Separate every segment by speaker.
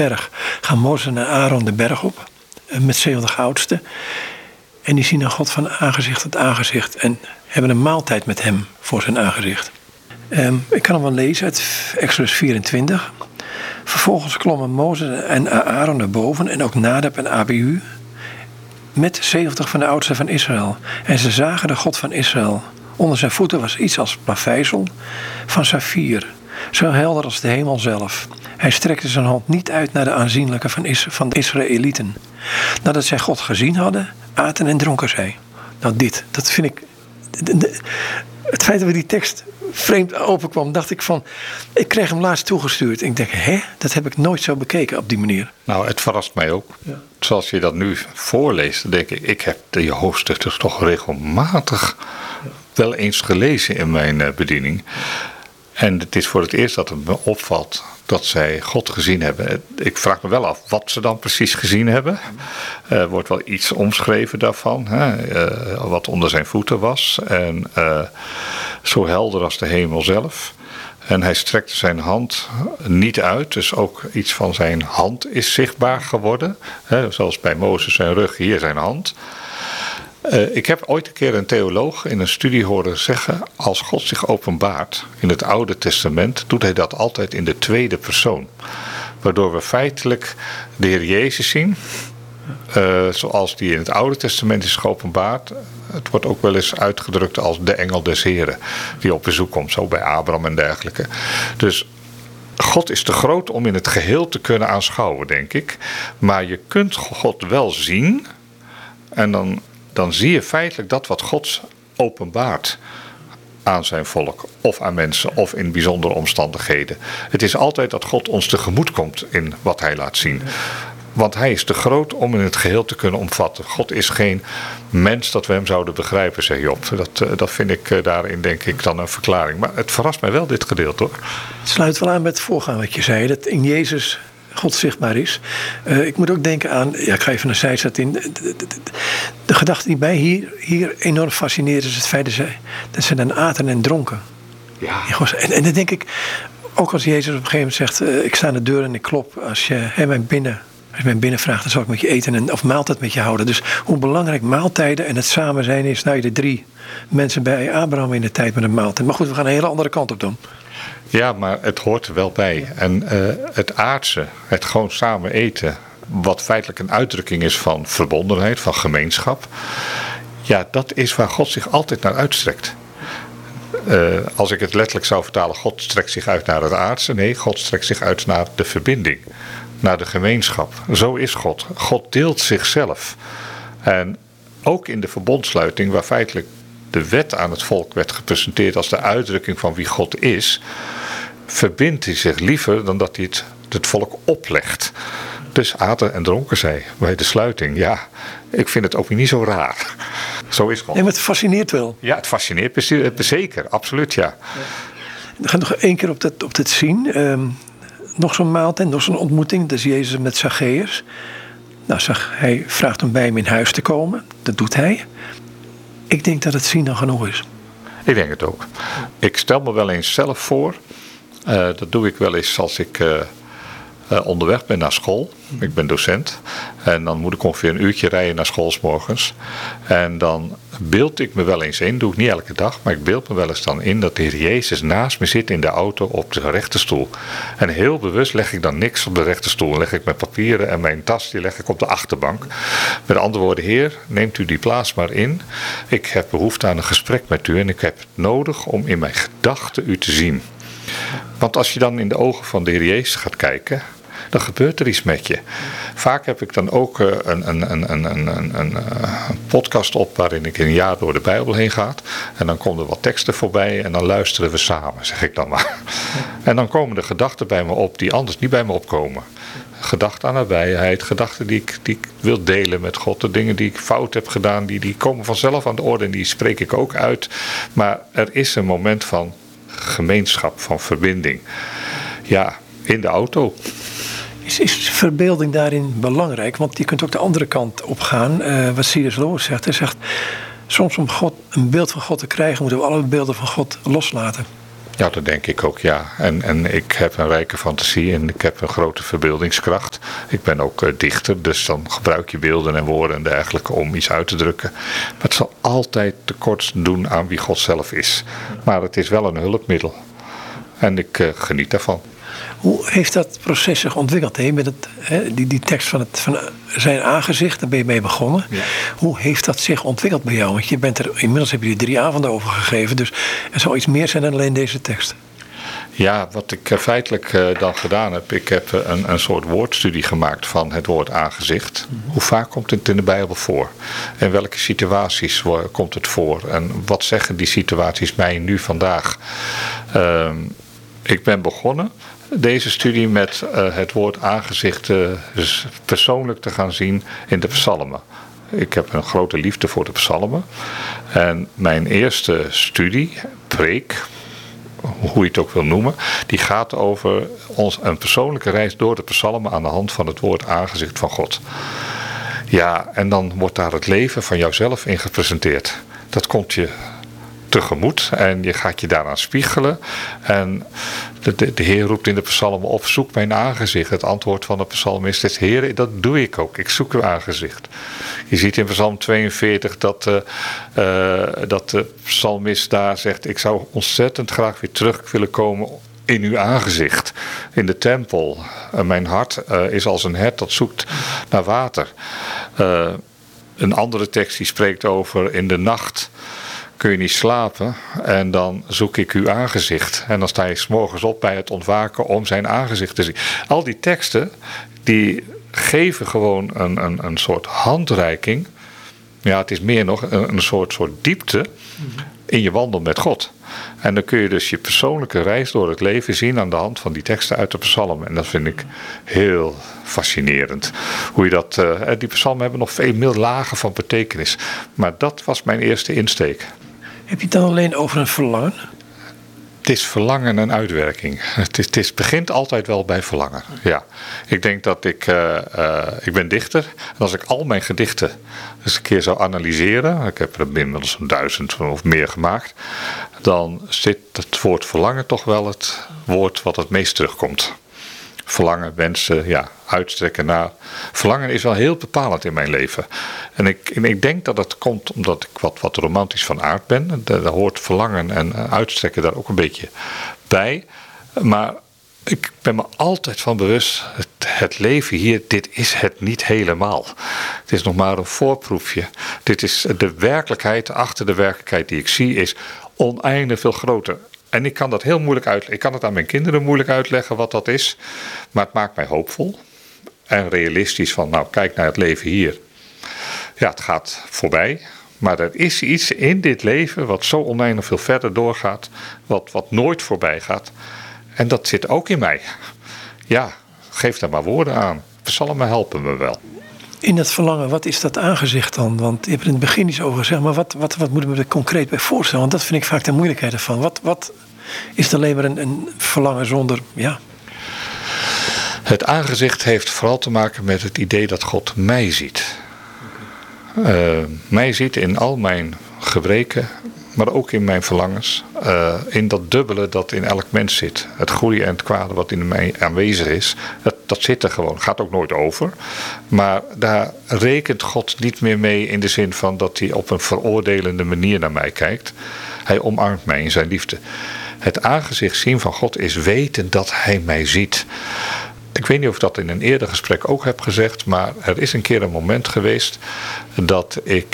Speaker 1: berg gaan Mozes en Aaron de berg op. Met 70 oudsten. En die zien dan God van aangezicht tot aangezicht. En hebben een maaltijd met hem voor zijn aangezicht. Ik kan hem wel lezen uit Exodus 24. Vervolgens klommen Mozes en Aaron naar boven. En ook Nadab en Abihu. Met 70 van de oudsten van Israël. En ze zagen de God van Israël. Onder zijn voeten was iets als plaveisel van saffier. Zo helder als de hemel zelf. Hij strekte zijn hand niet uit naar de aanzienlijke van de Israëlieten. Nadat zij God gezien hadden, aten en dronken zij. Nou dat vind ik... Het feit dat we die tekst vreemd openkwam, dacht ik van... Ik kreeg hem laatst toegestuurd. En ik denk, dat heb ik nooit zo bekeken op die manier.
Speaker 2: Nou, het verrast mij ook. Ja. Zoals je dat nu voorleest, dan denk ik heb die hoofdstukken toch regelmatig wel eens gelezen in mijn bediening. En het is voor het eerst dat het me opvalt dat zij God gezien hebben. Ik vraag me wel af wat ze dan precies gezien hebben. Er wordt wel iets omschreven daarvan. Wat onder zijn voeten was. En zo helder als de hemel zelf. En hij strekte zijn hand niet uit. Dus ook iets van zijn hand is zichtbaar geworden. Zoals bij Mozes zijn rug, hier zijn hand. Ik heb ooit een keer een theoloog in een studie horen zeggen... als God zich openbaart in het Oude Testament... doet hij dat altijd in de tweede persoon. Waardoor we feitelijk de Heer Jezus zien... zoals die in het Oude Testament is geopenbaard. Het wordt ook wel eens uitgedrukt als de engel des Heren... die op bezoek komt, zo bij Abraham en dergelijke. Dus God is te groot om in het geheel te kunnen aanschouwen, denk ik. Maar je kunt God wel zien... en dan zie je feitelijk dat wat God openbaart aan zijn volk of aan mensen of in bijzondere omstandigheden. Het is altijd dat God ons tegemoet komt in wat hij laat zien. Want hij is te groot om in het geheel te kunnen omvatten. God is geen mens dat we hem zouden begrijpen, zeg Job. Dat vind ik daarin denk ik dan een verklaring. Maar het verrast mij wel dit gedeelte hoor.
Speaker 1: Het sluit wel aan met het voorgaan wat je zei. Dat in Jezus God zichtbaar is. Ik moet ook denken aan, ik ga even een zijstad in. De gedachte die mij hier enorm fascineert is het feit dat ze dan aten en dronken.
Speaker 2: Ja.
Speaker 1: En dan denk ik, ook als Jezus op een gegeven moment zegt, ik sta aan de deur en ik klop. Als je mij binnen vraagt, dan zal ik met je eten of maaltijd met je houden. Dus hoe belangrijk maaltijden en het samen zijn is. Nou, de 3 mensen bij Abraham in de tijd met een maaltijd. Maar goed, we gaan een hele andere kant op dan.
Speaker 2: Ja, maar het hoort er wel bij. En het aardse, het gewoon samen eten... wat feitelijk een uitdrukking is van verbondenheid, van gemeenschap... ja, dat is waar God zich altijd naar uitstrekt. Als ik het letterlijk zou vertalen... God strekt zich uit naar het aardse. Nee, God strekt zich uit naar de verbinding. Naar de gemeenschap. Zo is God. God deelt zichzelf. En ook in de verbondsluiting... waar feitelijk de wet aan het volk werd gepresenteerd... als de uitdrukking van wie God is... verbindt hij zich liever dan dat hij het volk oplegt. Dus aten en dronken zij bij de sluiting. Ja, ik vind het ook niet zo raar. Zo is God.
Speaker 1: Nee, maar het fascineert wel.
Speaker 2: Ja, het fascineert zeker. Absoluut, ja.
Speaker 1: We gaan nog 1 keer op dit zien. Nog zo'n maaltijd, nog zo'n ontmoeting. Dat is Jezus met Zacchaeus. Nou, hij vraagt hem bij hem in huis te komen. Dat doet hij. Ik denk dat het zien dan genoeg is.
Speaker 2: Ik denk het ook. Ik stel me wel eens zelf voor... dat doe ik wel eens als ik onderweg ben naar school. Ik ben docent. En dan moet ik ongeveer een uurtje rijden naar school 's morgens. En dan beeld ik me wel eens in. Doe ik niet elke dag. Maar ik beeld me wel eens dan in dat de Heer Jezus naast me zit in de auto op de rechterstoel. En heel bewust leg ik dan niks op de rechterstoel. Leg ik mijn papieren en mijn tas die leg ik op de achterbank. Met andere woorden, Heer, neemt u die plaats maar in. Ik heb behoefte aan een gesprek met u. En ik heb het nodig om in mijn gedachten u te zien. Want als je dan in de ogen van de Heer Jezus gaat kijken, dan gebeurt er iets met je. Vaak heb ik dan ook een podcast op waarin ik een jaar door de Bijbel heen ga. En dan komen er wat teksten voorbij en dan luisteren we samen, zeg ik dan maar. En dan komen er gedachten bij me op die anders niet bij me opkomen. Gedachten aan nabijheid, gedachten die ik wil delen met God. De dingen die ik fout heb gedaan, die komen vanzelf aan de orde en die spreek ik ook uit. Maar er is een moment van gemeenschap, van verbinding. Ja, in de auto.
Speaker 1: Is verbeelding daarin belangrijk? Want je kunt ook de andere kant op gaan. Wat C.S. Lewis zegt. Hij zegt, soms om een beeld van God te krijgen... moeten we alle beelden van God loslaten.
Speaker 2: Ja, dat denk ik ook, ja. En ik heb een rijke fantasie en ik heb een grote verbeeldingskracht. Ik ben ook dichter, dus dan gebruik je beelden en woorden en dergelijke om iets uit te drukken. Maar het zal altijd tekort doen aan wie God zelf is. Maar het is wel een hulpmiddel. En ik geniet daarvan.
Speaker 1: Hoe heeft dat proces zich ontwikkeld? Met die tekst van zijn aangezicht, daar ben je mee begonnen. Ja. Hoe heeft dat zich ontwikkeld bij jou? Want inmiddels heb je er 3 avonden over gegeven. Dus er zou iets meer zijn dan alleen deze tekst.
Speaker 2: Ja, wat ik feitelijk dan gedaan heb. Ik heb een soort woordstudie gemaakt van het woord aangezicht. Hoe vaak komt het in de Bijbel voor? In welke situaties komt het voor? En wat zeggen die situaties mij nu vandaag? Ik ben begonnen deze studie met het woord aangezicht dus persoonlijk te gaan zien in de psalmen. Ik heb een grote liefde voor de psalmen. En mijn eerste studie, preek, hoe je het ook wil noemen, die gaat over een persoonlijke reis door de psalmen aan de hand van het woord aangezicht van God. Ja, en dan wordt daar het leven van jouzelf in gepresenteerd. Dat komt je tegemoet en je gaat je daaraan spiegelen. En de Heer roept in de psalmen op, zoek mijn aangezicht. Het antwoord van de psalmist is, Heer, dat doe ik ook. Ik zoek uw aangezicht. Je ziet in psalm 42 dat de psalmist daar zegt, ik zou ontzettend graag weer terug willen komen in uw aangezicht, in de tempel. Mijn hart is als een hert dat zoekt naar water. Een andere tekst die spreekt over in de nacht kun je niet slapen en dan zoek ik uw aangezicht. En dan sta je 's morgens op bij het ontwaken om zijn aangezicht te zien. Al die teksten die geven gewoon een soort handreiking. Ja, het is meer nog een soort diepte in je wandel met God. En dan kun je dus je persoonlijke reis door het leven zien aan de hand van die teksten uit de psalmen. En dat vind ik heel fascinerend. Hoe je dat, die psalmen hebben nog veel meer lagen van betekenis. Maar dat was mijn eerste insteek.
Speaker 1: Heb je het dan alleen over een verlangen?
Speaker 2: Het is verlangen en uitwerking. Het begint altijd wel bij verlangen. Ja. Ik denk dat ik ben dichter. En als ik al mijn gedichten eens een keer zou analyseren. Ik heb er inmiddels 1000 of meer gemaakt. Dan zit het woord verlangen toch wel het woord wat het meest terugkomt. Verlangen, wensen, ja, uitstrekken naar. Verlangen is wel heel bepalend in mijn leven. En ik denk dat het komt omdat ik wat romantisch van aard ben. Daar hoort verlangen en uitstrekken daar ook een beetje bij. Maar ik ben me altijd van bewust, het leven hier, dit is het niet helemaal. Het is nog maar een voorproefje. Dit is de werkelijkheid, achter de werkelijkheid die ik zie, is oneindig veel groter. En ik kan dat heel moeilijk uitleggen. Ik kan het aan mijn kinderen moeilijk uitleggen wat dat is. Maar het maakt mij hoopvol. En realistisch van, nou, kijk naar het leven hier. Ja, het gaat voorbij. Maar er is iets in dit leven wat zo oneindig veel verder doorgaat. Wat nooit voorbij gaat. En dat zit ook in mij. Ja, geef daar maar woorden aan. Psalmen helpen me wel.
Speaker 1: In dat verlangen, wat is dat aangezicht dan? Want je hebt er in het begin iets over gezegd, maar wat moet ik me er concreet bij voorstellen? Want dat vind ik vaak de moeilijkheid ervan. Wat is het alleen maar een verlangen zonder, ja?
Speaker 2: Het aangezicht heeft vooral te maken met het idee dat God mij ziet. Mij ziet in al mijn gebreken, maar ook in mijn verlangens. In dat dubbele dat in elk mens zit. Het goede en het kwade wat in mij aanwezig is. Dat zit er gewoon. Gaat ook nooit over. Maar daar rekent God niet meer mee in de zin van dat hij op een veroordelende manier naar mij kijkt. Hij omarmt mij in zijn liefde. Het aangezicht zien van God is weten dat hij mij ziet. Ik weet niet of ik dat in een eerder gesprek ook heb gezegd. Maar er is een keer een moment geweest dat ik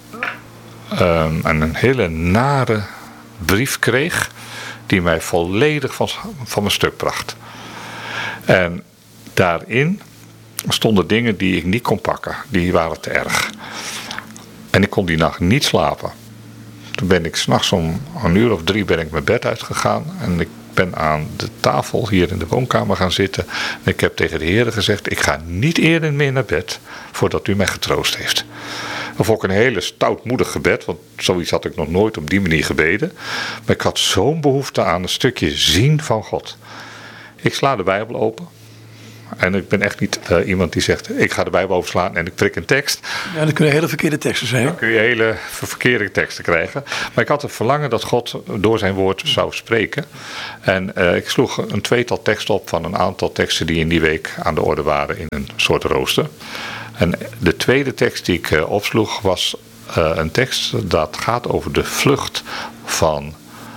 Speaker 2: een hele nare brief kreeg die mij volledig van mijn stuk bracht. En daarin stonden dingen die ik niet kon pakken. Die waren te erg. En ik kon die nacht niet slapen. Toen ben ik 's nachts om 1:00 of 3 ben ik mijn bed uitgegaan. En ik ben aan de tafel hier in de woonkamer gaan zitten. En ik heb tegen de Heer gezegd, ik ga niet eerder meer naar bed voordat u mij getroost heeft. Dat vond ik een hele stoutmoedig gebed, want zoiets had ik nog nooit op die manier gebeden. Maar ik had zo'n behoefte aan een stukje zien van God. Ik sla de Bijbel open En ik ben echt niet iemand die zegt, ik ga de Bijbel overslaan en ik prik een tekst.
Speaker 1: Ja, dat kunnen hele verkeerde teksten zijn.
Speaker 2: Dan kun je hele verkeerde teksten krijgen. Maar ik had het verlangen dat God door zijn woord zou spreken. En ik sloeg een tweetal teksten op van een aantal teksten die in die week aan de orde waren in een soort rooster. En de tweede tekst die ik opsloeg was een tekst dat gaat over de vlucht van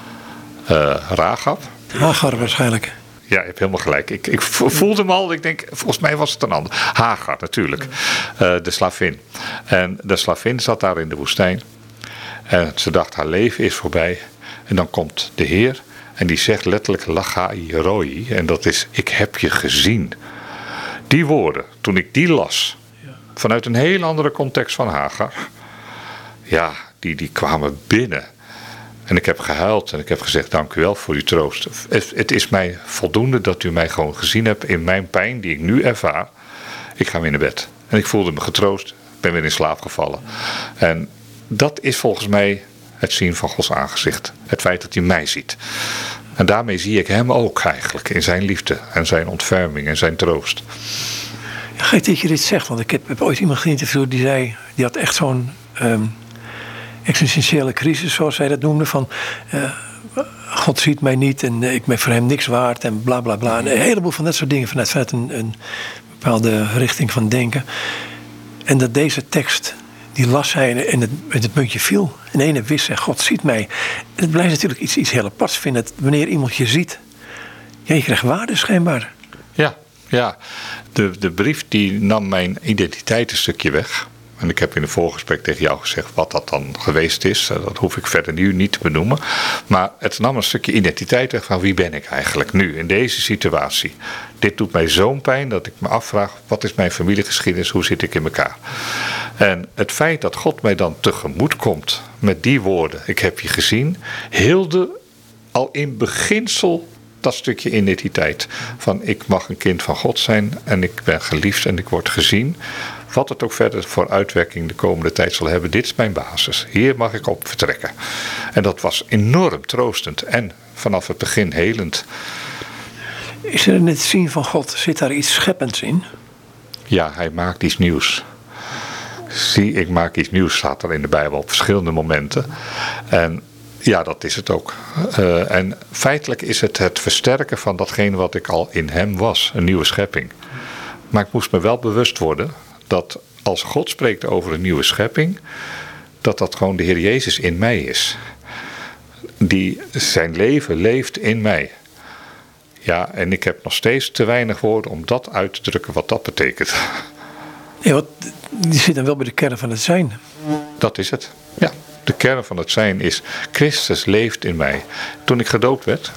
Speaker 2: Rahab.
Speaker 1: Hagar waarschijnlijk.
Speaker 2: Ja, je hebt helemaal gelijk. Ik voelde hem al. Ik denk, volgens mij was het een ander. Hagar natuurlijk. De slavin. En de slavin zat daar in de woestijn. En ze dacht, haar leven is voorbij. En dan komt de Heer. En die zegt letterlijk, Lachai roi. En dat is, ik heb je gezien. Die woorden, toen ik die las. Vanuit een heel andere context van Hagar. Ja, die kwamen binnen. En ik heb gehuild en ik heb gezegd, dank u wel voor uw troost. Het is mij voldoende dat u mij gewoon gezien hebt in mijn pijn die ik nu ervaar. Ik ga weer naar bed. En ik voelde me getroost. Ben weer in slaap gevallen. En dat is volgens mij het zien van Gods aangezicht. Het feit dat hij mij ziet. En daarmee zie ik hem ook eigenlijk in zijn liefde en zijn ontferming en zijn troost.
Speaker 1: Ja, gek dat je dit zegt, want ik heb ooit iemand geïnterviewd die zei, die had echt zo'n existentiële crisis, zoals zij dat noemde, van God ziet mij niet en ik ben voor hem niks waard en bla bla bla. En een heleboel van dat soort dingen vanuit een bepaalde richting van denken. En dat deze tekst, die las hij en het muntje viel. En de ene wist en God ziet mij. En het blijft natuurlijk iets heel aparts vinden. Dat wanneer iemand je ziet, ja, je krijgt waarde schijnbaar.
Speaker 2: Ja. De brief die nam mijn identiteit een stukje weg. En ik heb in een voorgesprek tegen jou gezegd wat dat dan geweest is. Dat hoef ik verder nu niet te benoemen. Maar het nam een stukje identiteit weg van wie ben ik eigenlijk nu in deze situatie. Dit doet mij zo'n pijn dat ik me afvraag, wat is mijn familiegeschiedenis, hoe zit ik in elkaar? En het feit dat God mij dan tegemoet komt met die woorden, ik heb je gezien, hielde al in beginsel dat stukje identiteit. Van ik mag een kind van God zijn en ik ben geliefd en ik word gezien. Wat het ook verder voor uitwerking de komende tijd zal hebben, dit is mijn basis. Hier mag ik op vertrekken. En dat was enorm troostend en vanaf het begin helend.
Speaker 1: Is er in het zien van God, zit daar iets scheppends in?
Speaker 2: Ja, hij maakt iets nieuws. Zie, ik maak iets nieuws, staat er in de Bijbel op verschillende momenten. En ja, dat is het ook. En feitelijk is het versterken van datgene wat ik al in hem was. Een nieuwe schepping. Maar ik moest me wel bewust worden dat als God spreekt over een nieuwe schepping, dat gewoon de Heer Jezus in mij is. Die zijn leven leeft in mij. Ja, en ik heb nog steeds te weinig woorden om dat uit te drukken wat dat betekent.
Speaker 1: Ja, die zit dan wel bij de kern van het zijn.
Speaker 2: Dat is het, ja. De kern van het zijn is, Christus leeft in mij. Toen ik gedoopt werd,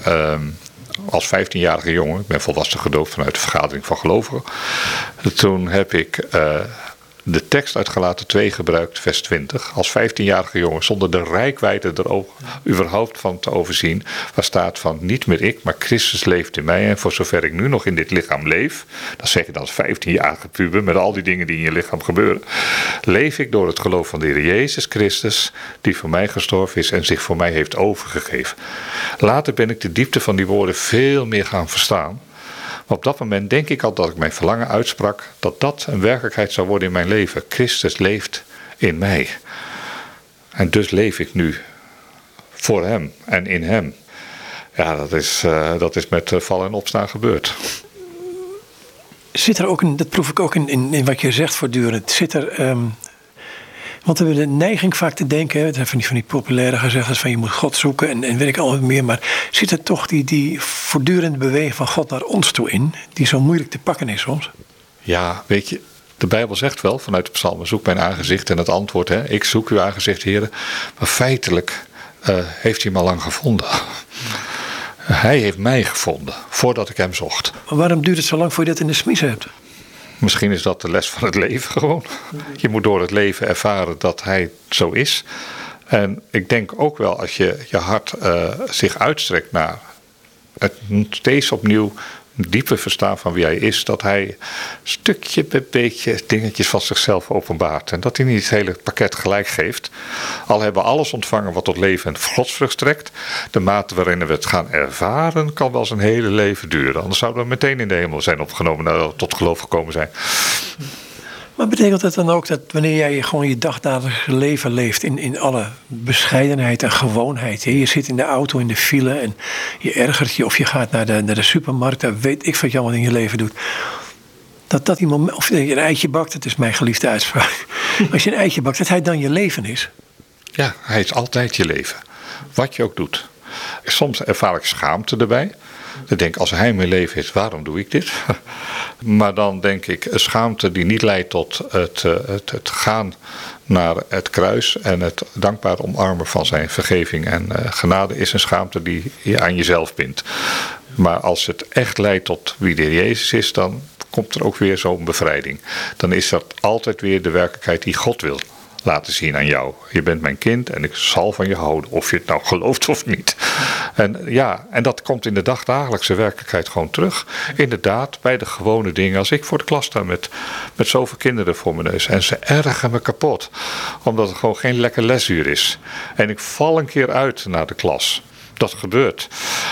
Speaker 2: als 15-jarige jongen, ik ben volwassen gedoopt vanuit de vergadering van gelovigen. Toen heb ik de tekst uit Galaten 2 gebruikt, vers 20. Als 15-jarige jongen, zonder de reikwijdte er überhaupt van te overzien. Waar staat van, niet meer ik, maar Christus leeft in mij. En voor zover ik nu nog in dit lichaam leef, dat zeg je dan als 15-jarige puber, met al die dingen die in je lichaam gebeuren. Leef ik door het geloof van de Heer Jezus Christus, die voor mij gestorven is en zich voor mij heeft overgegeven. Later ben ik de diepte van die woorden veel meer gaan verstaan. Maar op dat moment denk ik al dat ik mijn verlangen uitsprak, dat dat een werkelijkheid zou worden in mijn leven. Christus leeft in mij. En dus leef ik nu voor hem en in hem. Ja, dat is met vallen en opstaan gebeurd.
Speaker 1: Zit er ook, dat proef ik ook in wat je zegt voortdurend, zit er... Want we hebben de neiging vaak te denken, het zijn van die populaire gezegdes van je moet God zoeken en weet ik al meer. Maar zit er toch die voortdurende beweging van God naar ons toe in, die zo moeilijk te pakken is soms?
Speaker 2: Ja, weet je, de Bijbel zegt wel vanuit de psalmen, zoek mijn aangezicht en het antwoord, ik zoek uw aangezicht, Heer. Maar feitelijk heeft hij me al lang gevonden. Hij heeft mij gevonden, voordat ik hem zocht.
Speaker 1: Maar waarom duurt het zo lang voordat je dat in de smies hebt?
Speaker 2: Misschien is dat de les van het leven gewoon. Je moet door het leven ervaren dat hij zo is. En ik denk ook wel als je hart zich uitstrekt naar het steeds opnieuw diepe verstaan van wie hij is, dat hij stukje bij beetje dingetjes van zichzelf openbaart. En dat hij niet het hele pakket gelijk geeft. Al hebben we alles ontvangen wat tot leven en godsvrucht strekt. De mate waarin we het gaan ervaren kan wel zijn hele leven duren. Anders zouden we meteen in de hemel zijn opgenomen nadat we tot geloof gekomen zijn.
Speaker 1: Maar betekent dat dan ook dat wanneer jij gewoon je dagdagelijkse leven leeft in alle bescheidenheid en gewoonheid. Hè? Je zit in de auto in de file en je ergert je of je gaat naar de supermarkt. Daar weet ik wat je allemaal in je leven doet. Dat die moment, of je een eitje bakt, dat is mijn geliefde uitspraak. Als je een eitje bakt, dat hij dan je leven is.
Speaker 2: Ja, hij is altijd je leven. Wat je ook doet. Soms ervaar ik schaamte erbij. Dan denk ik, als hij mijn leven is, waarom doe ik dit? Maar dan denk ik, een schaamte die niet leidt tot het gaan naar het kruis en het dankbaar omarmen van zijn vergeving en genade is een schaamte die je aan jezelf bindt. Maar als het echt leidt tot wie de Heer Jezus is, dan komt er ook weer zo'n bevrijding. Dan is dat altijd weer de werkelijkheid die God wil laten zien aan jou. Je bent mijn kind en ik zal van je houden, of je het nou gelooft of niet. En dat komt in de dagdagelijkse werkelijkheid gewoon terug. Inderdaad, bij de gewone dingen. Als ik voor de klas sta met zoveel kinderen voor mijn neus en ze ergeren me kapot, omdat het gewoon geen lekker lesuur is. En ik val een keer uit naar de klas. Dat gebeurt.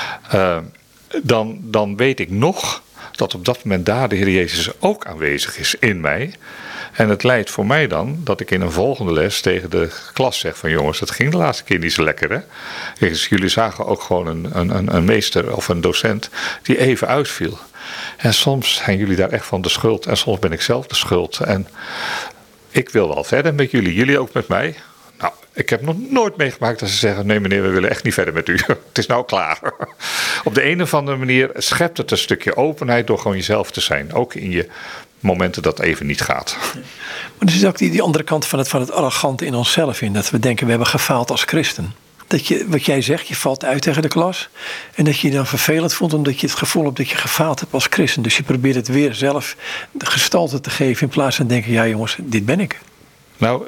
Speaker 2: Dan weet ik nog dat op dat moment daar de Heer Jezus ook aanwezig is in mij. En het leidt voor mij dan dat ik in een volgende les tegen de klas zeg van jongens, dat ging de laatste keer niet zo lekker hè. Dus jullie zagen ook gewoon een meester of een docent die even uitviel. En soms zijn jullie daar echt van de schuld en soms ben ik zelf de schuld. En ik wil wel verder met jullie, jullie ook met mij. Nou, ik heb nog nooit meegemaakt dat ze zeggen, nee meneer, we willen echt niet verder met u. Het is nou klaar. Op de een of andere manier schept het een stukje openheid door gewoon jezelf te zijn. Ook in je momenten dat even niet gaat.
Speaker 1: Maar er zit ook die andere kant van het arrogante in onszelf in. Dat we denken, we hebben gefaald als christen. Dat je, wat jij zegt, je valt uit tegen de klas. En dat je je dan vervelend voelt omdat je het gevoel hebt dat je gefaald hebt als christen. Dus je probeert het weer zelf de gestalte te geven in plaats van te denken, ja jongens, dit ben ik.
Speaker 2: Nou,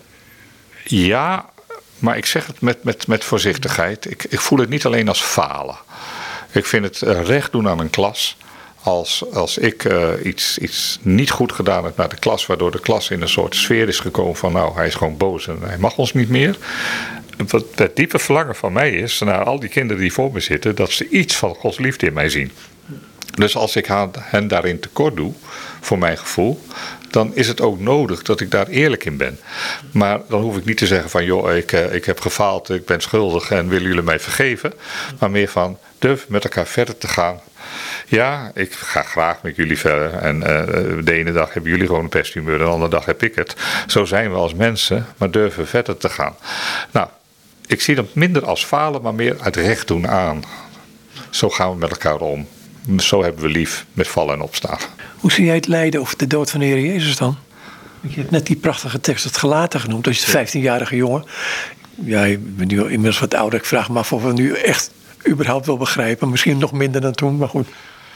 Speaker 2: ja, maar ik zeg het met voorzichtigheid. Ik voel het niet alleen als falen. Ik vind het recht doen aan een klas. Als ik iets niet goed gedaan heb naar de klas, waardoor de klas in een soort sfeer is gekomen van nou, hij is gewoon boos en hij mag ons niet meer. Wat het diepe verlangen van mij is, naar al die kinderen die voor me zitten, dat ze iets van Gods liefde in mij zien. Dus als ik hen daarin tekort doe, voor mijn gevoel, dan is het ook nodig dat ik daar eerlijk in ben. Maar dan hoef ik niet te zeggen van joh, ik heb gefaald, ik ben schuldig en willen jullie mij vergeven. Maar meer van durf met elkaar verder te gaan. Ja, ik ga graag met jullie verder. En de ene dag hebben jullie gewoon een pesthumeur, de andere dag heb ik het. Zo zijn we als mensen, maar durven verder te gaan. Nou, ik zie dat minder als falen, maar meer uit recht doen aan. Zo gaan we met elkaar om. Zo hebben we lief met vallen en opstaan.
Speaker 1: Hoe zie jij het lijden of de dood van de Heer Jezus dan? Je hebt net die prachtige tekst het gelaten genoemd. Als je het 15-jarige jongen. Ja, je bent nu inmiddels wat ouder. Ik vraag me af of we nu echt überhaupt wil begrijpen. Misschien nog minder dan toen, maar goed.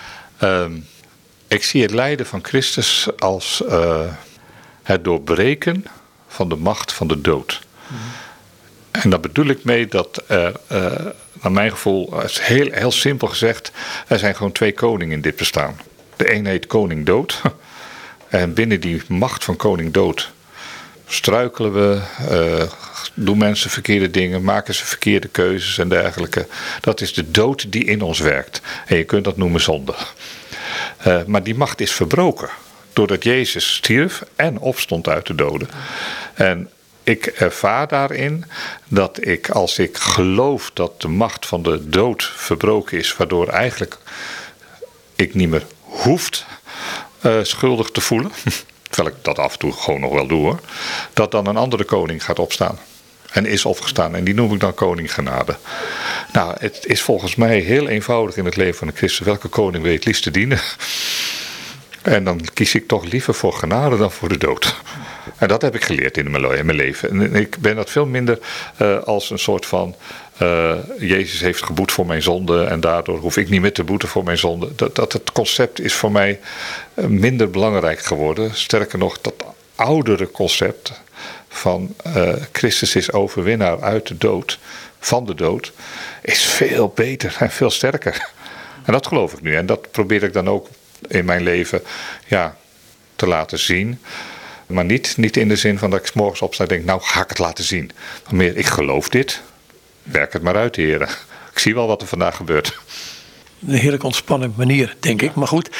Speaker 2: Ik zie het lijden van Christus als het doorbreken van de macht van de dood. En daar bedoel ik mee dat naar mijn gevoel, is heel simpel gezegd, er zijn gewoon twee koningen in dit bestaan. De een heet koning dood. En binnen die macht van koning dood struikelen we, doen mensen verkeerde dingen, maken ze verkeerde keuzes en dergelijke. Dat is de dood die in ons werkt. En je kunt dat noemen zonde. Maar die macht is verbroken doordat Jezus stierf en opstond uit de doden. En ik ervaar daarin dat als ik geloof dat de macht van de dood verbroken is, waardoor eigenlijk ik niet meer hoeft schuldig te voelen, terwijl ik dat af en toe gewoon nog wel doe hoor, dat dan een andere koning gaat opstaan. En is opgestaan. En die noem ik dan koning genade. Nou, het is volgens mij heel eenvoudig in het leven van een christen. Welke koning wil je het liefst dienen? En dan kies ik toch liever voor genade dan voor de dood. En dat heb ik geleerd in mijn leven. En ik ben dat veel minder als een soort van Jezus heeft geboet voor mijn zonde en daardoor hoef ik niet meer te boeten voor mijn zonde. Dat het concept is voor mij minder belangrijk geworden. Sterker nog, dat oudere concept van Christus is overwinnaar uit de dood, van de dood, is veel beter en veel sterker. En dat geloof ik nu. En dat probeer ik dan ook in mijn leven te laten zien. Maar niet in de zin van dat ik 's morgens opsta en denk, nou ga ik het laten zien. Maar meer, ik geloof dit. Werk het maar uit, heren. Ik zie wel wat er vandaag gebeurt.
Speaker 1: Een heerlijk ontspannen manier, denk ik. Maar goed,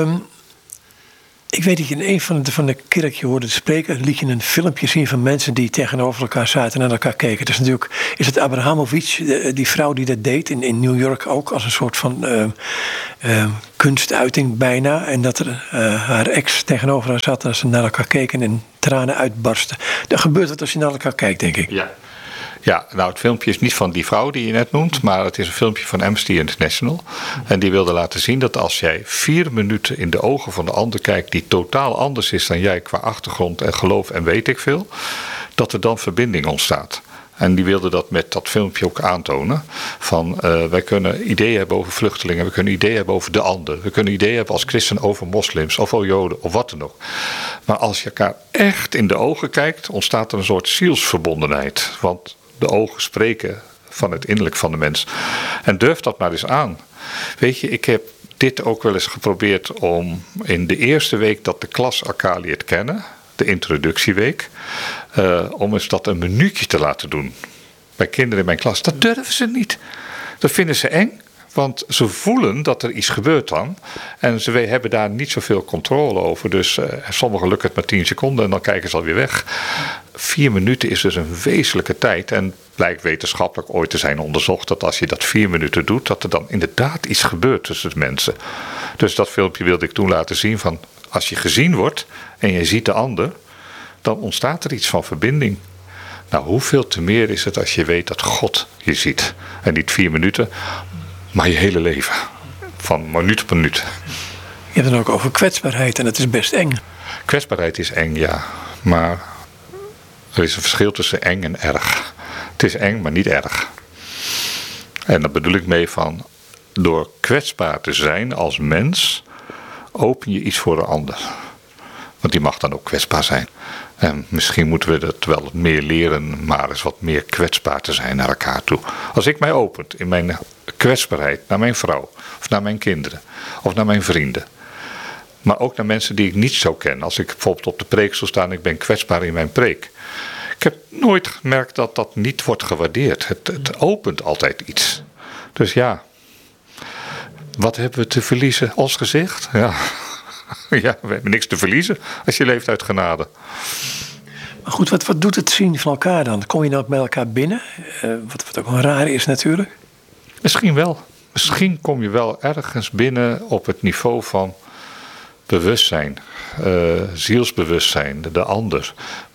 Speaker 1: ik weet dat je in een van de kerkje hoorde spreken. Liet je een filmpje zien van mensen die tegenover elkaar zaten en naar elkaar keken. Dus natuurlijk is het Abrahamovic, die vrouw die dat deed in New York ook. Als een soort van kunstuiting bijna. En dat er haar ex tegenover haar zat als ze naar elkaar keken en tranen uitbarsten. Dan gebeurt het als je naar elkaar kijkt, denk ik.
Speaker 2: Ja, nou het filmpje is niet van die vrouw die je net noemt, maar het is een filmpje van Amnesty International. En die wilde laten zien dat als jij 4 minuten in de ogen van de ander kijkt die totaal anders is dan jij qua achtergrond en geloof en weet ik veel, dat er dan verbinding ontstaat. En die wilde dat met dat filmpje ook aantonen. Van wij kunnen ideeën hebben over vluchtelingen, we kunnen ideeën hebben over de ander. We kunnen ideeën hebben als christen over moslims of over joden of wat dan ook. Maar als je elkaar echt in de ogen kijkt, ontstaat er een soort zielsverbondenheid. Want de ogen spreken van het innerlijk van de mens. En durf dat maar eens aan. Weet je, ik heb dit ook wel eens geprobeerd om in de eerste week dat de klas elkaar leert kennen, de introductieweek, om eens dat een minuutje te laten doen. Bij kinderen in mijn klas, dat durven ze niet. Dat vinden ze eng. Want ze voelen dat er iets gebeurt dan. En ze hebben daar niet zoveel controle over. Dus sommigen lukt het maar 10 seconden en dan kijken ze alweer weg. 4 minuten is dus een wezenlijke tijd. En blijkt wetenschappelijk ooit te zijn onderzocht dat als je dat 4 minuten doet, dat er dan inderdaad iets gebeurt tussen de mensen. Dus dat filmpje wilde ik toen laten zien van, als je gezien wordt en je ziet de ander, dan ontstaat er iets van verbinding. Nou, hoeveel te meer is het als je weet dat God je ziet. En niet 4 minuten, maar je hele leven. Van minuut op minuut.
Speaker 1: Je hebt het ook over kwetsbaarheid en dat is best eng.
Speaker 2: Kwetsbaarheid is eng, ja. Maar er is een verschil tussen eng en erg. Het is eng, maar niet erg. En daar bedoel ik mee van, door kwetsbaar te zijn als mens, open je iets voor de ander. Want die mag dan ook kwetsbaar zijn. En misschien moeten we dat wel meer leren, maar eens wat meer kwetsbaar te zijn naar elkaar toe. Als ik mij open in mijn kwetsbaarheid naar mijn vrouw, of naar mijn kinderen, of naar mijn vrienden. Maar ook naar mensen die ik niet zo ken. Als ik bijvoorbeeld op de preekstoel sta en ik ben kwetsbaar in mijn preek. Ik heb nooit gemerkt dat dat niet wordt gewaardeerd. Het opent altijd iets. Dus ja, wat hebben we te verliezen? Ons gezicht? Ja. Ja, we hebben niks te verliezen als je leeft uit genade.
Speaker 1: Maar goed, wat doet het zien van elkaar dan? Kom je dan bij elkaar binnen? Wat ook wel raar is natuurlijk.
Speaker 2: Misschien wel. Misschien kom je wel ergens binnen op het niveau van bewustzijn. Zielsbewustzijn, de ander.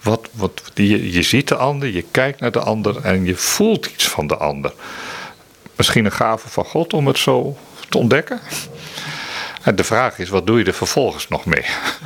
Speaker 2: Je ziet de ander, je kijkt naar de ander en je voelt iets van de ander. Misschien een gave van God om het zo te ontdekken. En de vraag is, wat doe je er vervolgens nog mee?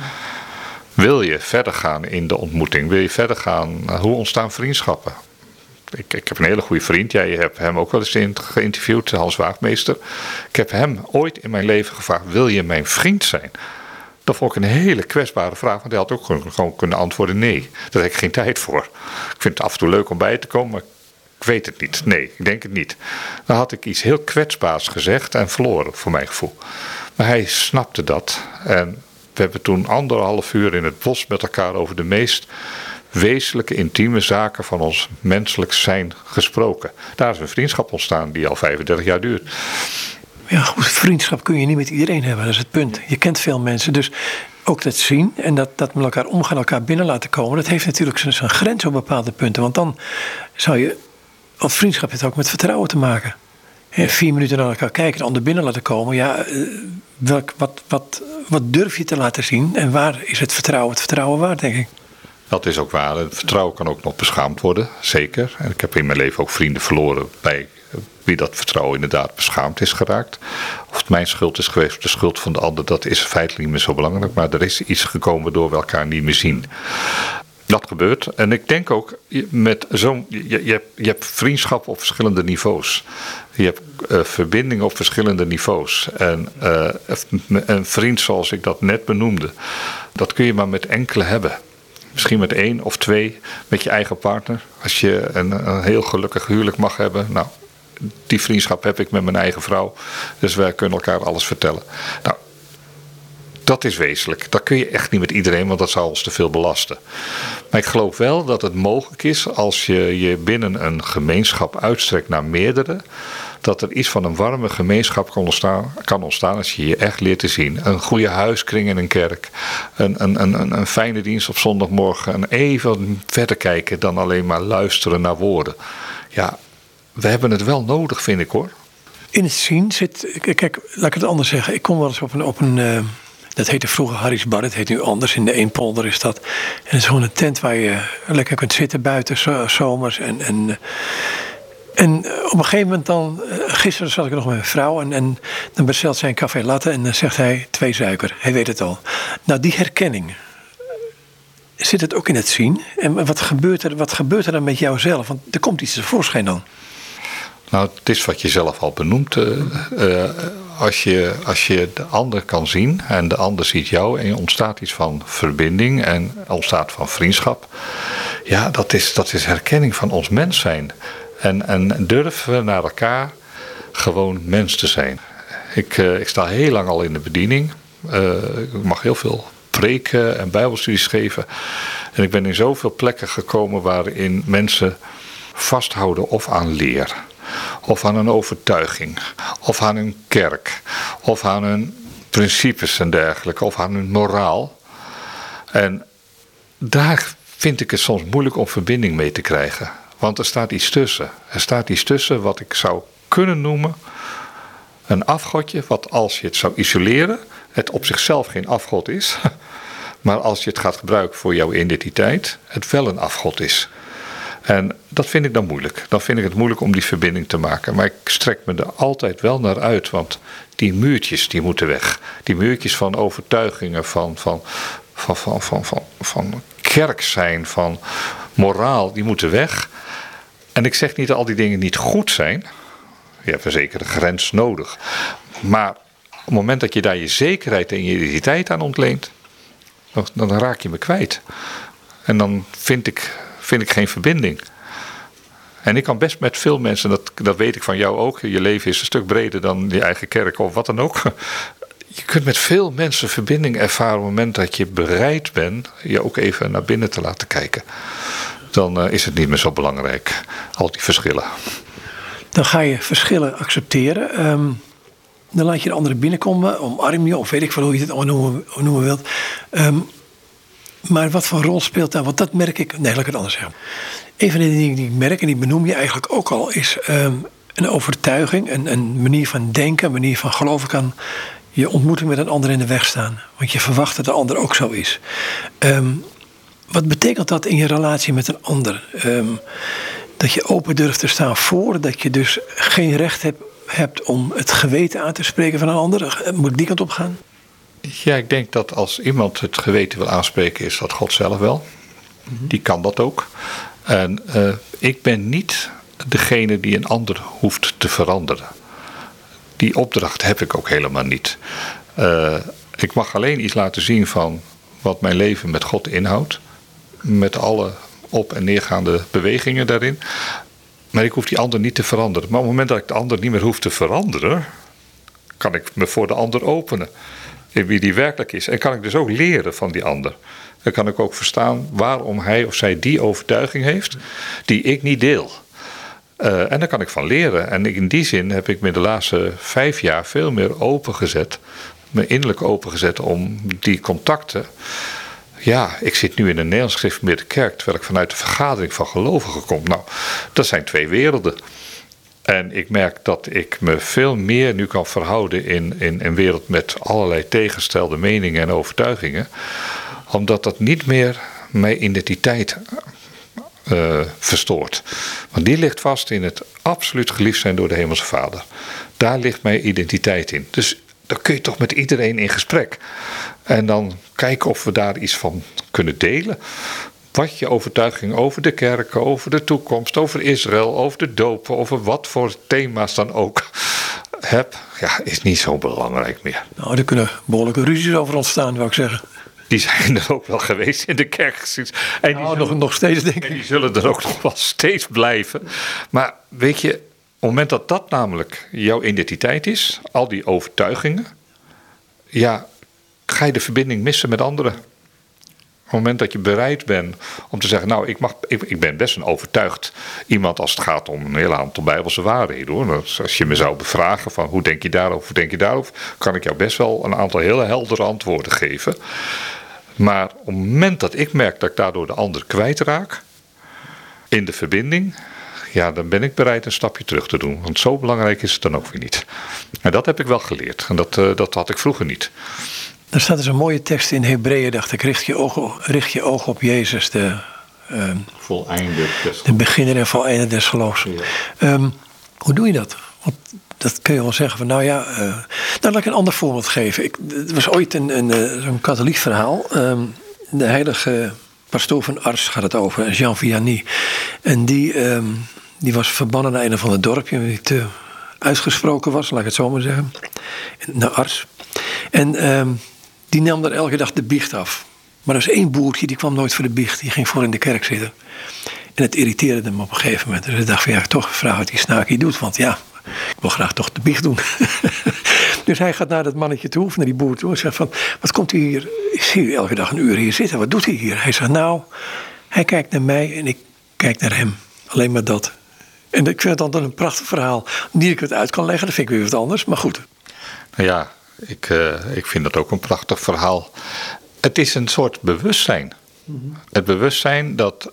Speaker 2: Wil je verder gaan in de ontmoeting? Wil je verder gaan? Hoe ontstaan vriendschappen? Ik heb een hele goede vriend. Jij hebt hem ook wel eens geïnterviewd, Hans Waagmeester. Ik heb hem ooit in mijn leven gevraagd, wil je mijn vriend zijn? Dat vond ik een hele kwetsbare vraag, want hij had ook gewoon kunnen antwoorden nee. Daar heb ik geen tijd voor. Ik vind het af en toe leuk om bij te komen, maar ik weet het niet. Nee, ik denk het niet. Dan had ik iets heel kwetsbaars gezegd en verloren, voor mijn gevoel. Maar hij snapte dat. En we hebben toen 1,5 uur in het bos met elkaar over de meest wezenlijke, intieme zaken van ons menselijk zijn gesproken. Daar is een vriendschap ontstaan die al 35 jaar duurt.
Speaker 1: Ja, goed, vriendschap kun je niet met iedereen hebben, dat is het punt. Je kent veel mensen, dus ook dat zien en dat met elkaar omgaan, elkaar binnen laten komen, dat heeft natuurlijk zijn grens op bepaalde punten. Want dan zou je, want vriendschap heeft ook met vertrouwen te maken. 4 minuten naar elkaar kijken, de ander binnen laten komen. Ja, wat durf je te laten zien en waar is het vertrouwen waard, denk ik.
Speaker 2: Dat is ook waar. Het vertrouwen kan ook nog beschaamd worden, zeker. En ik heb in mijn leven ook vrienden verloren bij wie dat vertrouwen inderdaad beschaamd is geraakt. Of het mijn schuld is geweest of de schuld van de ander, dat is feitelijk niet meer zo belangrijk. Maar er is iets gekomen waardoor we elkaar niet meer zien. Dat gebeurt. En ik denk ook, je hebt vriendschap op verschillende niveaus. Je hebt verbinding op verschillende niveaus. En een vriend zoals ik dat net benoemde, dat kun je maar met enkele hebben. Misschien met 1 of 2 met je eigen partner. Als je een heel gelukkig huwelijk mag hebben, nou, die vriendschap heb ik met mijn eigen vrouw. Dus wij kunnen elkaar alles vertellen. Nou, dat is wezenlijk. Dat kun je echt niet met iedereen, want dat zou ons te veel belasten. Maar ik geloof wel dat het mogelijk is als je je binnen een gemeenschap uitstrekt naar meerdere, dat er iets van een warme gemeenschap kan ontstaan als je je echt leert te zien. Een goede huiskring in een kerk. Een fijne dienst op zondagmorgen. En even verder kijken dan alleen maar luisteren naar woorden. Ja, we hebben het wel nodig, vind ik hoor.
Speaker 1: In het zien zit... Kijk, laat ik het anders zeggen. Ik kom wel eens op een dat heette vroeger Harry's Bar. Dat heet nu anders. In de Eempolder is dat. En het is gewoon een tent waar je lekker kunt zitten buiten zomers. En op een gegeven moment dan... Gisteren zat ik nog met mijn vrouw. En dan bestelt zij een café latte. En dan zegt hij 2 suiker. Hij weet het al. Nou, die herkenning. Zit het ook in het zien? En wat gebeurt er dan met jouzelf? Want er komt iets tevoorschijn dan.
Speaker 2: Nou, het is wat je zelf al benoemt. Als je de ander kan zien en de ander ziet jou en er ontstaat iets van verbinding en ontstaat van vriendschap. Ja, dat is herkenning van ons mens zijn. En durven we naar elkaar gewoon mens te zijn. Ik sta heel lang al in de bediening. Ik mag heel veel preken en bijbelstudies geven. En ik ben in zoveel plekken gekomen waarin mensen vasthouden of aan leer. Of aan een overtuiging. Of aan hun kerk. Of aan hun principes en dergelijke. Of aan hun moraal. En daar vind ik het soms moeilijk om verbinding mee te krijgen. Want er staat iets tussen. Er staat iets tussen wat ik zou kunnen noemen een afgodje. Wat als je het zou isoleren, het op zichzelf geen afgod is. Maar als je het gaat gebruiken voor jouw identiteit, het wel een afgod is. En dat vind ik dan moeilijk. Dan vind ik het moeilijk om die verbinding te maken. Maar ik strek me er altijd wel naar uit. Want die muurtjes die moeten weg. Die muurtjes van overtuigingen, van kerk zijn, van moraal, die moeten weg. En ik zeg niet dat al die dingen niet goed zijn. Je hebt een zekere grens nodig. Maar op het moment dat je daar je zekerheid en je identiteit aan ontleent, dan raak je me kwijt. En dan vind ik geen verbinding. En ik kan best met veel mensen, dat weet ik van jou ook. Je leven is een stuk breder dan je eigen kerk of wat dan ook. Je kunt met veel mensen verbinding ervaren op het moment dat je bereid bent je ook even naar binnen te laten kijken. Dan is het niet meer zo belangrijk, al die verschillen.
Speaker 1: Dan ga je verschillen accepteren. Dan laat je de anderen binnenkomen, omarm je, of weet ik veel hoe je het noemen wilt. Maar wat voor rol speelt daar? Want dat merk ik. Nee, laat ik het anders zeggen. Een van de dingen die ik merk, en die benoem je eigenlijk ook al, is een overtuiging, een manier van denken, een manier van geloven kan je ontmoeting met een ander in de weg staan. Want je verwacht dat de ander ook zo is. Wat betekent dat in je relatie met een ander? Dat je open durft te staan voor, dat je dus geen recht hebt om het geweten aan te spreken van een ander. Moet ik die kant op gaan?
Speaker 2: Ja, ik denk dat als iemand het geweten wil aanspreken, is dat God zelf wel. Die kan dat ook. En ik ben niet degene die een ander hoeft te veranderen. Die opdracht heb ik ook helemaal niet. Ik mag alleen iets laten zien van wat mijn leven met God inhoudt. Met alle op- en neergaande bewegingen daarin. Maar ik hoef die ander niet te veranderen. Maar op het moment dat ik de ander niet meer hoef te veranderen, kan ik me voor de ander openen. In wie die werkelijk is. En kan ik dus ook leren van die ander. Dan kan ik ook verstaan waarom hij of zij die overtuiging heeft die ik niet deel. En daar kan ik van leren. En in die zin heb ik me de laatste 5 jaar veel meer opengezet. Me innerlijk opengezet om die contacten. Ja, ik zit nu in een Nederlands gereformeerde kerk, terwijl ik vanuit de vergadering van gelovigen kom. Nou, dat zijn 2 werelden. En ik merk dat ik me veel meer nu kan verhouden in een wereld met allerlei tegenstelde meningen en overtuigingen. Omdat dat niet meer mijn identiteit verstoort. Want die ligt vast in het absoluut geliefd zijn door de Hemelse Vader. Daar ligt mijn identiteit in. Dus dan kun je toch met iedereen in gesprek. En dan kijken of we daar iets van kunnen delen. Wat je overtuiging over de kerken, over de toekomst, over Israël, over de dopen, over wat voor thema's dan ook hebt, ja, is niet zo belangrijk meer.
Speaker 1: Nou, er kunnen behoorlijke ruzies over ontstaan, wou ik zeggen.
Speaker 2: Die zijn er ook wel geweest in de kerkgeschiedenis. En
Speaker 1: nog steeds, denk ik.
Speaker 2: En die zullen er ook nog wel steeds blijven. Maar weet je, het moment dat dat namelijk jouw identiteit is, al die overtuigingen, ja, ga je de verbinding missen met anderen. Op het moment dat je bereid bent om te zeggen, nou, ik ben best een overtuigd iemand als het gaat om een heel aantal Bijbelse waarheden, hoor. Als je me zou bevragen van hoe denk je daarover, kan ik jou best wel een aantal hele heldere antwoorden geven. Maar op het moment dat ik merk dat ik daardoor de ander kwijtraak in de verbinding, ja, dan ben ik bereid een stapje terug te doen. Want zo belangrijk is het dan ook weer niet. En dat heb ik wel geleerd. En dat had ik vroeger niet.
Speaker 1: Er staat dus een mooie tekst in Hebreeën, dacht ik. Richt je ogen op Jezus, de beginner en voleinder des geloofs. Ja. Hoe doe je dat? Want dat kun je wel zeggen van, nou ja, laat ik een ander voorbeeld geven. Er was ooit zo'n katholiek verhaal. De heilige pastoor van Ars gaat het over, Jean Vianney. En die was verbannen naar een of ander dorpje, die te uitgesproken was, laat ik het zo maar zeggen. Naar Ars. En die nam daar elke dag de biecht af. Maar er was één boertje, die kwam nooit voor de biecht. Die ging voor in de kerk zitten. En het irriteerde hem op een gegeven moment. Dus hij dacht van, ja, toch vraag wat die snaakje doet. Want ja, ik wil graag toch de biecht doen. Dus hij gaat naar dat mannetje toe, of naar die boer toe. En zegt van, wat komt hij hier? Ik zie u elke dag een uur hier zitten. Wat doet hij hier? Hij zegt, nou, hij kijkt naar mij en ik kijk naar hem. Alleen maar dat. En ik vind het dan een prachtig verhaal. Niet dat ik het uit kan leggen, dat vind ik weer wat anders. Maar goed.
Speaker 2: Ja, ik vind dat ook een prachtig verhaal. Het is een soort bewustzijn. Mm-hmm. Het bewustzijn dat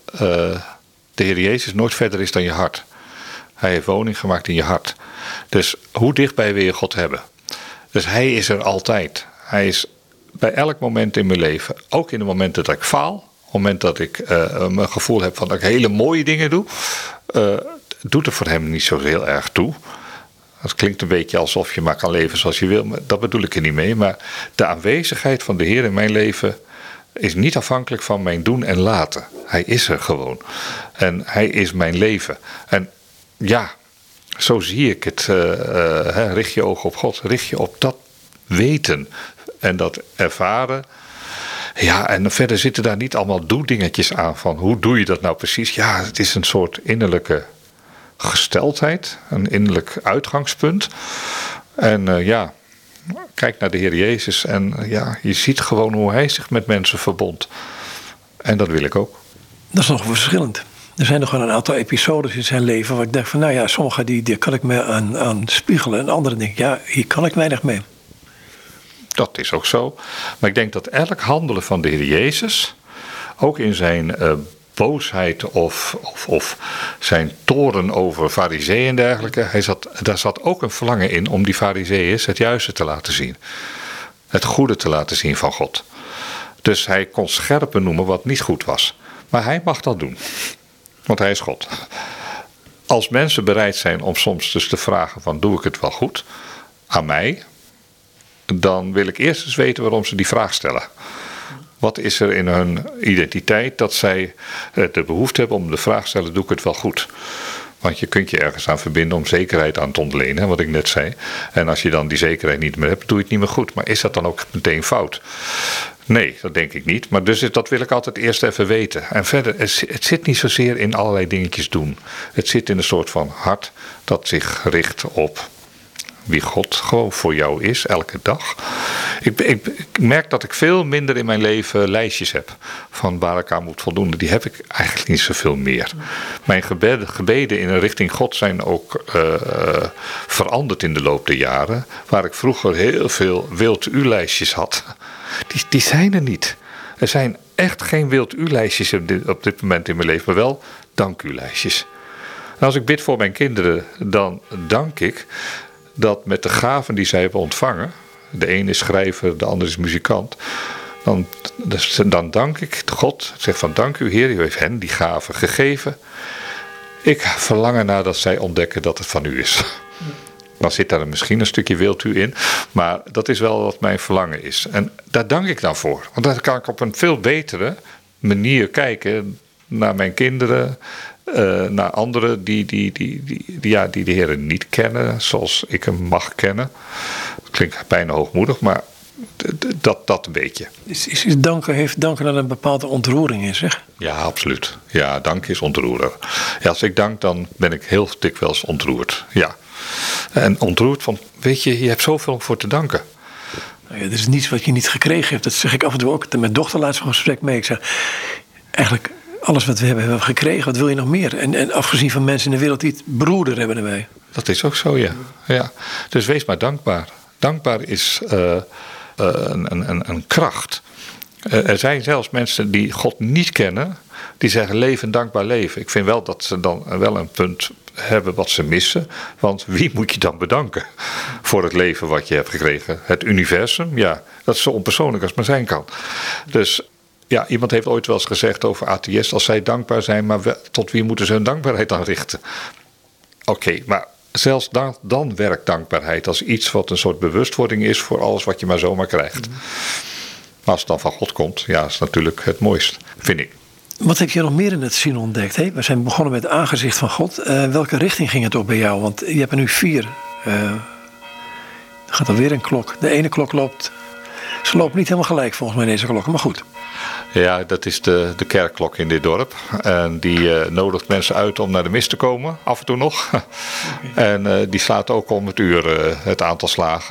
Speaker 2: de Heer Jezus nooit verder is dan je hart. Hij heeft woning gemaakt in je hart. Dus hoe dichtbij wil je God hebben? Dus hij is er altijd. Hij is bij elk moment in mijn leven. Ook in de momenten dat ik faal. Op het moment dat ik mijn gevoel heb van dat ik hele mooie dingen doe. Doet er voor hem niet zo heel erg toe. Het klinkt een beetje alsof je maar kan leven zoals je wil. Maar dat bedoel ik er niet mee. Maar de aanwezigheid van de Heer in mijn leven is niet afhankelijk van mijn doen en laten. Hij is er gewoon. En hij is mijn leven. En ja, zo zie ik het. Richt je ogen op God. Richt je op dat weten en dat ervaren. Ja, en verder zitten daar niet allemaal doedingetjes aan van hoe doe je dat nou precies. Ja, het is een soort innerlijke gesteldheid, een innerlijk uitgangspunt. En kijk naar de Heer Jezus en ja, je ziet gewoon hoe hij zich met mensen verbond. En dat wil ik ook.
Speaker 1: Dat is nog verschillend. Er zijn nog wel een aantal episodes in zijn leven waar ik denk van, nou ja, sommige die kan ik me aan spiegelen en andere denk ik, ja, hier kan ik weinig mee.
Speaker 2: Dat is ook zo. Maar ik denk dat elk handelen van de Heer Jezus, ook in zijn boosheid of zijn toren over farizeeën en dergelijke, daar zat ook een verlangen in om die farizeeën het juiste te laten zien. Het goede te laten zien van God. Dus hij kon scherp benoemen wat niet goed was. Maar hij mag dat doen. Want hij is God. Als mensen bereid zijn om soms dus te vragen van doe ik het wel goed aan mij, dan wil ik eerst eens weten waarom ze die vraag stellen. Wat is er in hun identiteit dat zij de behoefte hebben om de vraag te stellen, doe ik het wel goed? Want je kunt je ergens aan verbinden om zekerheid aan te ontlenen, wat ik net zei. En als je dan die zekerheid niet meer hebt, doe je het niet meer goed. Maar is dat dan ook meteen fout? Nee, dat denk ik niet. Maar dus dat wil ik altijd eerst even weten. En verder, het zit niet zozeer in allerlei dingetjes doen. Het zit in een soort van hart dat zich richt op wie God gewoon voor jou is, elke dag. Ik merk dat ik veel minder in mijn leven lijstjes heb van waar ik aan moet voldoen. Die heb ik eigenlijk niet zoveel meer. Mijn gebeden in een richting God zijn ook veranderd in de loop der jaren. Waar ik vroeger heel veel wild u-lijstjes had, die zijn er niet. Er zijn echt geen wild u-lijstjes op dit moment in mijn leven, maar wel dank u-lijstjes. En als ik bid voor mijn kinderen, dan dank ik dat met de gaven die zij hebben ontvangen, de een is schrijver, de ander is muzikant, dan dank ik God. Ik zeg van dank u Heer, u heeft hen die gaven gegeven. Ik verlang ernaar dat zij ontdekken dat het van u is. Dan zit daar misschien een stukje wild u in, maar dat is wel wat mijn verlangen is. En daar dank ik dan voor. Want dan kan ik op een veel betere manier kijken naar mijn kinderen, naar anderen die de Heer niet kennen zoals ik hem mag kennen. Dat klinkt bijna hoogmoedig, maar dat een beetje.
Speaker 1: Heeft danken dan een bepaalde ontroering in zich?
Speaker 2: Ja, absoluut. Ja, dank is ontroeren. Ja, als ik dank, dan ben ik heel dikwijls ontroerd. Ja. En ontroerd van, weet je hebt zoveel voor te danken.
Speaker 1: Nou ja, er is niets wat je niet gekregen hebt. Dat zeg ik af en toe ook. Mijn dochter laatst van een gesprek mee. Ik zeg, eigenlijk alles wat we hebben we gekregen. Wat wil je nog meer? En afgezien van mensen in de wereld die het beroerder hebben dan wij.
Speaker 2: Dat is ook zo, ja. Dus wees maar dankbaar. Dankbaar is een kracht. Er zijn zelfs mensen die God niet kennen, die zeggen leven een dankbaar leven. Ik vind wel dat ze dan wel een punt hebben wat ze missen. Want wie moet je dan bedanken voor het leven wat je hebt gekregen? Het universum? Ja, dat is zo onpersoonlijk als het maar zijn kan. Dus ja, iemand heeft ooit wel eens gezegd over atheïsten, als zij dankbaar zijn, maar tot wie moeten ze hun dankbaarheid dan richten? Oké, maar zelfs dan werkt dankbaarheid als iets wat een soort bewustwording is voor alles wat je maar zomaar krijgt. Maar als het dan van God komt, ja, is natuurlijk het mooist, vind ik.
Speaker 1: Wat heb je nog meer in het zien ontdekt? Hè? We zijn begonnen met het aangezicht van God. Welke richting ging het op bij jou? Want je hebt er nu 4. Er gaat alweer een klok. De ene klok loopt. Ze loopt niet helemaal gelijk volgens mij deze klokken, maar goed.
Speaker 2: Ja, dat is de kerkklok in dit dorp. En die nodigt mensen uit om naar de mis te komen, af en toe nog. Okay. En die slaat ook om het uur het aantal slagen.